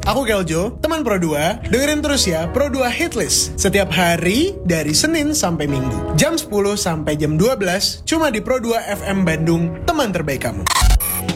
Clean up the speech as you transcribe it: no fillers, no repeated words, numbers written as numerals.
aku Keljo, teman Pro 2. Dengerin terus ya Pro 2 Hitlist setiap hari dari Senin sampai Minggu. Jam 10 sampai jam 12 cuma di Pro 2 FM Bandung, teman terbaik kamu.